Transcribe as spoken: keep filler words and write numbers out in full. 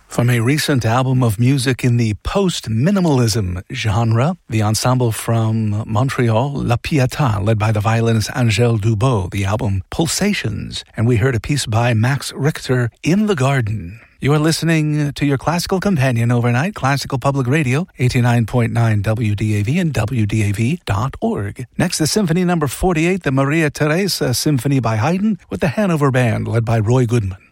From a recent album of music in the post-minimalism genre, the ensemble from Montreal, La Pietà, led by the violinist Angèle Dubot, the album Pulsations, and we heard a piece by Max Richter, In the Garden. You are listening to your classical companion overnight, Classical Public Radio, eighty-nine point nine W D A V and W D A V dot org. Next, the Symphony number forty-eight, the Maria Teresa Symphony by Haydn with the Hanover Band, led by Roy Goodman.